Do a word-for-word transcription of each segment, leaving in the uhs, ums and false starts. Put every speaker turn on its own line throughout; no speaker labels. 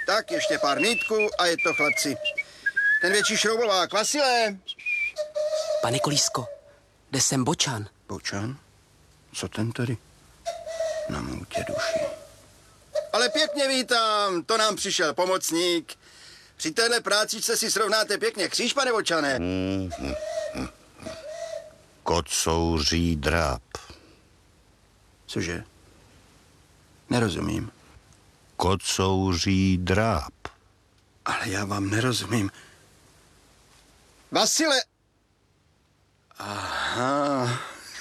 Tak, ještě pár nýtků a je to, chlapci. Ten větší šroubovák, Vasile.
Pane Kolísko, jde sem Bočan.
Bočan? Co ten tady? Na mou tě duši. Ale pěkně vítám, to nám přišel pomocník. Při téhle prácičce si srovnáte pěkně kříž, pane Bočane.
Mm, mm, mm. Kocouří dráp.
Cože? Nerozumím.
Kocouří dráp.
Ale já vám nerozumím. Vasile! Aha.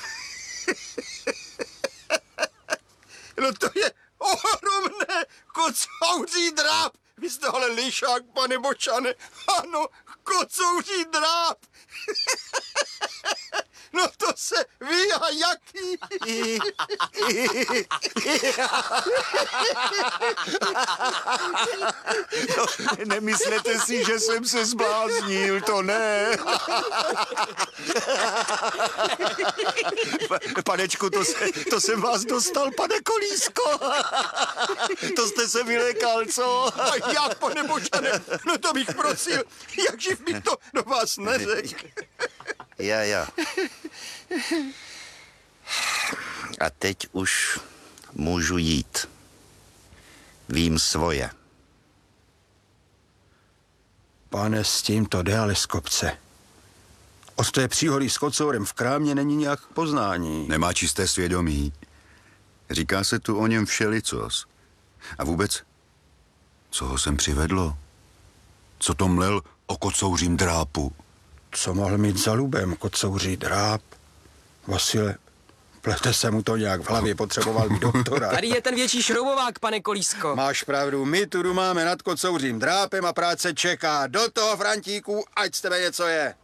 No to je ohromné kocouří dráp. Vy jste ale lišák, pane Bočane. Ano, kocouří dráp. No to se ví a jaký.
No, nemyslete si, že jsem se zbláznil, to ne. Panečku, to, se, to jsem vás dostal, pane Kolísko. To jste se vylékal, co?
A jak, pane Bočane? No to bych prosil, jak živ bych to do vás neřekl.
Já, já. A teď už můžu jít. Vím svoje.
Pane, s tím to jde ale z kopce. Od té příhody s kocourem v krámě není nějak poznání.
Nemá čisté svědomí. Říká se tu o něm všelicos. A vůbec, co ho sem přivedlo? Co to mlel o kocouřím drápu?
Co mohl mít za lubem kocouří dráp? Vasile, plete se mu to nějak v hlavě, potřeboval by doktora.
Tady je ten větší šroubovák, pane Kolísko.
Máš pravdu, my tu máme nad kocouřím drápem a práce čeká. Do toho, Frantíku, ať z tebe něco je.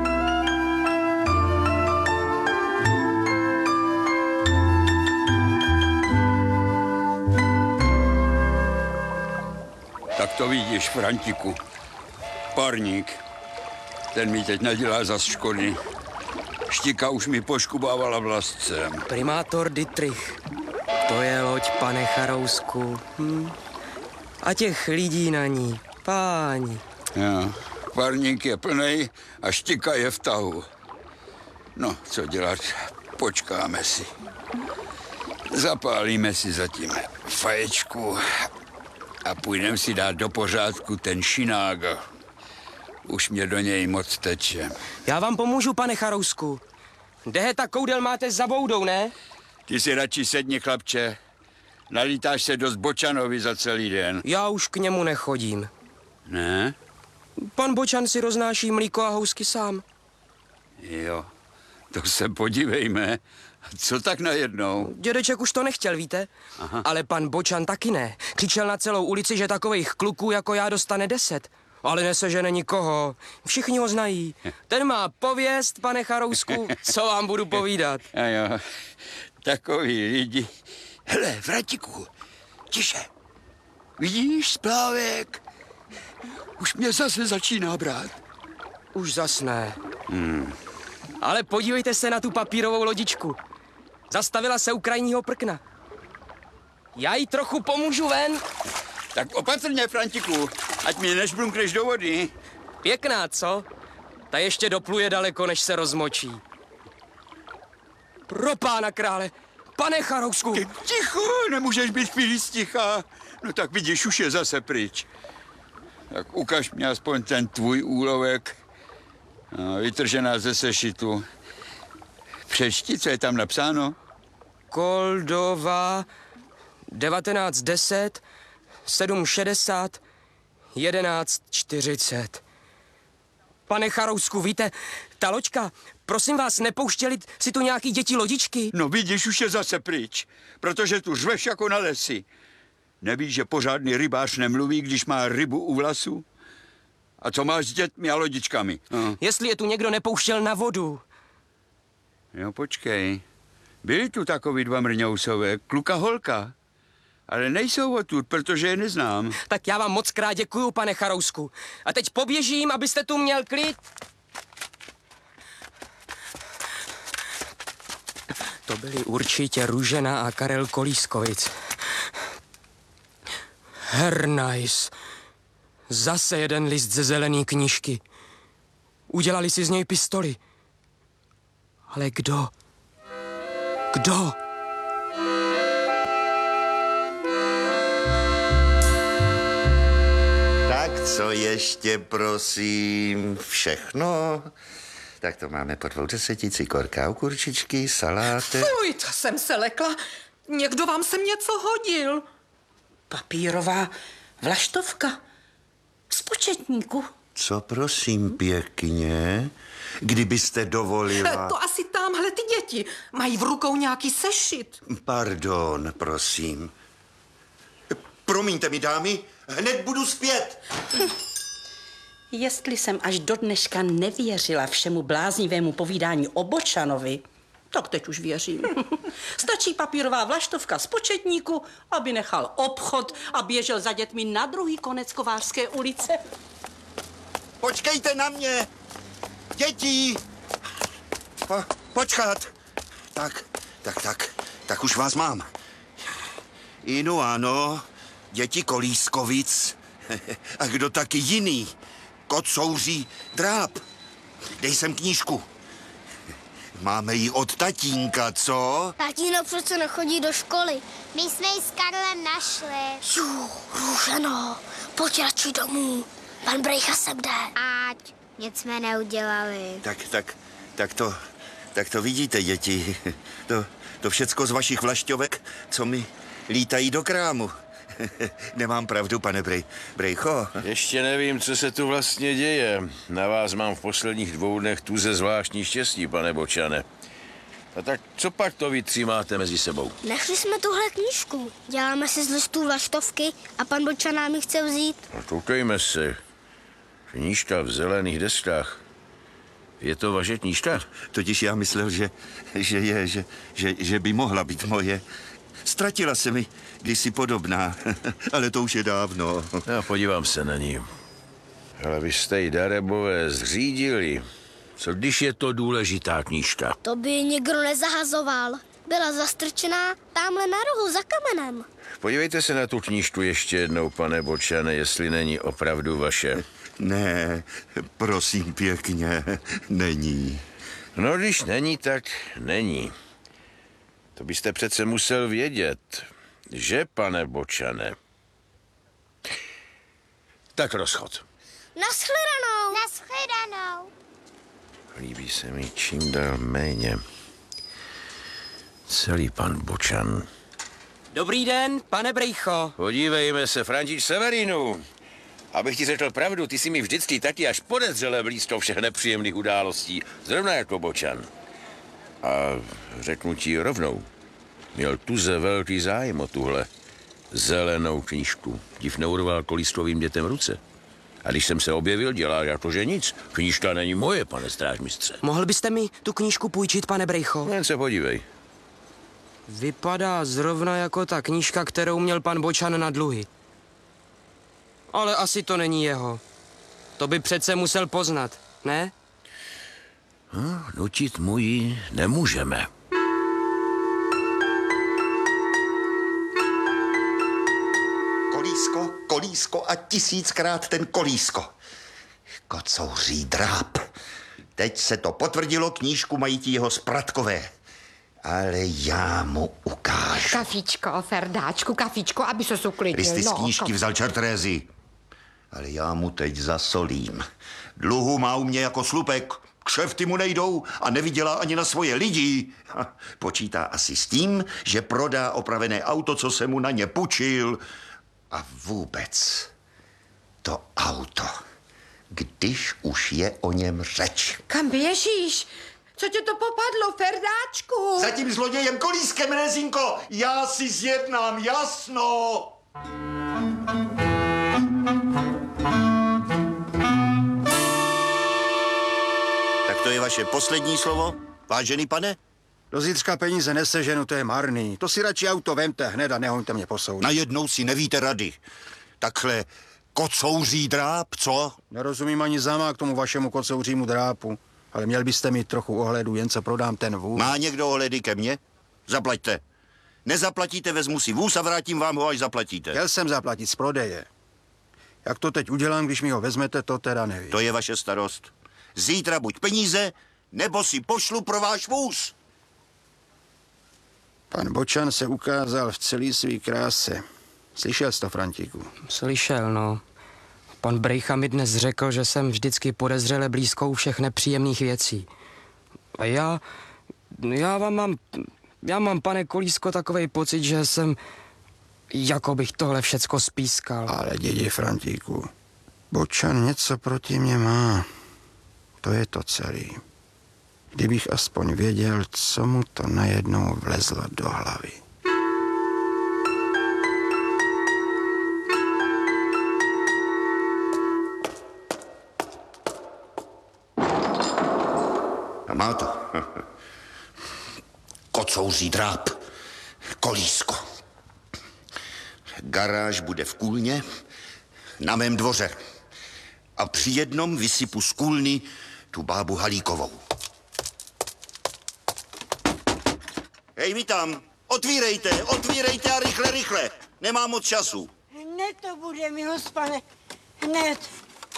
Tak to vidíš, Frantiku. Parník. Ten mi teď nedělá zas škody. Štika už mi poškubávala vlastcem.
Primátor Dietrich. To je loď, pane Charousku. Hm. A těch lidí na ní, páni.
Jo, parník je plnej a štika je v tahu. No, co dělat? Počkáme si. Zapálíme si zatím faječku a půjdeme si dát do pořádku ten šinák. Už mě do něj moc teče.
Já vám pomůžu, pane Charousku. Deheta koudel máte za boudou, ne?
Ty si radši sedni, chlapče. Nalítáš se dost Bočanovi za celý den.
Já už k němu nechodím.
Ne?
Pan Bočan si roznáší mlíko a housky sám.
Jo, to se podívejme. Co tak najednou?
Dědeček už to nechtěl, víte? Aha. Ale pan Bočan taky ne. Křičel na celou ulici, že takových kluků jako já dostane deset. Ale nesežene nikoho. Všichni ho znají. Ten má pověst, pane Charousku. Co vám budu povídat?
A jo, takový lidi. Hele, Frantiku, tiše. Vidíš, splávek? Už mě zase začíná brát.
Už zas ne.
Hmm.
Ale podívejte se na tu papírovou lodičku. Zastavila se u krajního prkna. Já jí trochu pomůžu ven.
Tak opatrně, Frantiku, ať mě nežblunkneš do vody.
Pěkná, co? Ta ještě dopluje daleko, než se rozmočí. Pro pána krále, pane Charousku.
Ticho, nemůžeš být chvíli sticha. No tak vidíš, už je zase pryč. Tak ukaž mi aspoň ten tvůj úlovek. No, vytržená ze sešitu. Přečti, co je tam napsáno.
Koldova, devatenáct deset, sedm šedesát, jedenáct čtyřicet. Pane Charousku, víte, ta loďka, prosím vás, nepouštěli si tu nějaký děti lodičky?
No vidíš, už je zase pryč, protože tu řveš jako na lesi. Nevíš, že pořádný rybář nemluví, když má rybu u vlasu? A co máš s dětmi a lodičkami? No.
Jestli je tu někdo nepouštěl na vodu.
Jo, počkej. Byli tu takový dva mrňousové, kluka holka. Ale nejsou odtud, protože je neznám.
Tak já vám moc krát děkuju, pane Charousku. A teď poběžím, abyste tu měl klid. To byli určitě Růžena a Karel Kolískovic. Hernajs. Zase jeden list ze zelený knížky. Udělali si z něj pistoli. Ale kdo? Kdo?
Tak co ještě, prosím? Všechno? Tak to máme po dvou desetici korka, kurčičky, saláte.
Fuj, to jsem se lekla. Někdo vám sem něco hodil. Papírová vlaštovka z početníku.
Co prosím pěkně? Kdybyste dovolila...
To asi tamhle ty děti mají v rukou nějaký sešit.
Pardon, prosím. Promiňte mi, dámy, hned budu zpět.
Jestli jsem až do dneška nevěřila všemu bláznivému povídání o Bočanovi, tak teď už věřím. Stačí papírová vlaštovka z početníku, aby nechal obchod a běžel za dětmi na druhý konec Kovářské ulice.
Počkejte na mě! Děti! Po, počkat! Tak, tak, tak, tak už vás mám. Inu ano, děti Kolískovic. A kdo taky jiný? Kocouří Dráb. Dej sem knížku. Máme ji od tatínka, co?
Tatíno přece nechodí do školy. My jsme ji s Karlem našli. Jú, Růženo, pojď radši domů. Pan Brejcha sem jde. Ať, nic jsme neudělali.
Tak, tak, tak to, tak to vidíte, děti. To, to všecko z vašich vlašťovek, co mi lítají do krámu. Nemám pravdu, pane Brej, Brejcho.
Ještě nevím, co se tu vlastně děje. Na vás mám v posledních dvou dnech tuze zvláštní štěstí, pane Bočane. A tak co pak to vy tři máte mezi sebou?
Našli jsme tuhle knížku. Děláme si z listů vlaštovky a pan Bočan nám ji chce vzít.
No, koukejme se. Knížka v zelených deskách. Je to vaše knížka?
Totiž já myslel, že, že je, že, že, že by mohla být moje. Ztratila se mi kdysi podobná, ale to už je dávno.
Já podívám se na ní. Ale vy jste ji, Darebové, zřídili. Co když je to důležitá knížka?
To by ji nikdo nezahazoval. Byla zastrčená tamhle na rohu za kamenem.
Podívejte se na tu knížku ještě jednou, pane Bočane, jestli není opravdu vaše.
Ne, prosím pěkně, není.
No, když není, tak není. To byste přece musel vědět, že, pane Bočane? Tak rozchod.
Naschledanou.
Naschledanou.
Líbí se mi čím dál méně. Celý pan Bočan.
Dobrý den, pane Brejcho.
Podívejme se, Františ Severinu. Abych ti řekl pravdu, ty si mi vždycky taky až podezřele blízko všech nepříjemných událostí, zrovna jako Bočan. A řeknu ti rovnou, měl tuze velký zájem o tuhle zelenou knížku. Div neurval Kolískovým dětem ruce. A když jsem se objevil, dělá jako že nic. Knížka není moje, pane strážmistře.
Mohl byste mi tu knížku půjčit, pane Brejcho?
Jen se podívej.
Vypadá zrovna jako ta knížka, kterou měl pan Bočan na dluhy. Ale asi to není jeho. To by přece musel poznat, ne?
No, nutit mu ji nemůžeme.
Kolísko, Kolísko a tisíckrát ten Kolísko. Kocouří Dráb. Teď se to potvrdilo, knížku mají ti jeho spratkové. Ale já mu ukážu.
Kafičko, Ferdáčku, kafičko, aby se uklidnil.
Listy z
no,
knížky vzal Chartrézy. Ale já mu teď zasolím. Dluhu má u mě jako slupek. Kšefty mu nejdou a nevydělá ani na svoje lidi. Ha, počítá asi s tím, že prodá opravené auto, co se mu na ně půjčil. A vůbec to auto, když už je o něm řeč.
Kam běžíš? Co tě to popadlo, Ferdáčku?
Za tím zlodějem Kolískem, Rezinko, já si zjednám, jasno. Tak to je vaše poslední slovo, vážený pane?
Do zítřka peníze neseženu, to je marný. To si radši auto vemte hned a nehoňte mě po soudu.
Najednou si nevíte rady. Takhle kocouří Dráb, co?
Nerozumím ani záma k tomu vašemu kocouřímu drápu. Ale měl byste mít trochu ohledu, jen co prodám ten vůz.
Má někdo ohledy ke mně? Zaplaťte. Nezaplatíte, vezmu si vůz a vrátím vám ho, až zaplatíte.
Chtěl jsem zaplatit z prodeje. Jak to teď udělám, když mi ho vezmete, to teda nevím.
To je vaše starost. Zítra buď peníze, nebo si pošlu pro váš vůz.
Pan Bočan se ukázal v celé své kráse. Slyšel jsi to, Frantíku?
Slyšel, no. Pan Brejcha mi dnes řekl, že jsem vždycky podezřele blízko u všech nepříjemných věcí. A já, já vám mám, já mám, pane Kolísko, takovej pocit, že jsem, jako bych tohle všecko spískal.
Ale dědi Frantíku, Bočan něco proti mě má. To je to celý. Kdybych aspoň věděl, co mu to najednou vlezlo do hlavy.
A má to. Kocouří dráp. Kolísko. Garáž bude v Kůlně, na mém dvoře. A při jednom vysypu z Kůlny tu bábu Halíkovou. Hej, vítám. Otvírejte, otvírejte a rychle, rychle. Nemám moc času.
Hned to bude, milost pane, hned.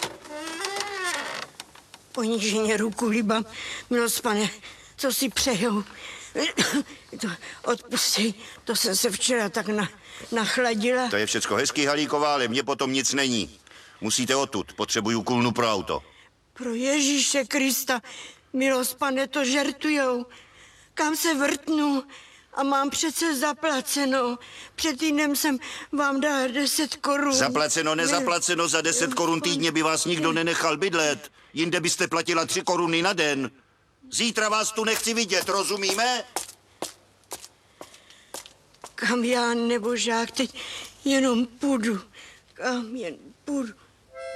Poníženě ruku líbám, milost pane, co si přejou. To odpustí, to jsem se včera tak na, nachladila.
To je všecko hezký, Halíková, ale mně potom nic není. Musíte odtud, potřebuju Kůlnu pro auto.
Pro Ježíše Krista, milost pane, to žertujou. Kam se vrtnu a mám přece zaplaceno. Před týdnem jsem vám dala deset korun.
Zaplaceno, nezaplaceno, za deset korun týdně by vás nikdo nenechal bydlet. Jinde byste platila tři koruny na den. Zítra vás tu nechci vidět, rozumíme?
Kam já nebo žák teď jenom půjdu. Kam jen půjdu.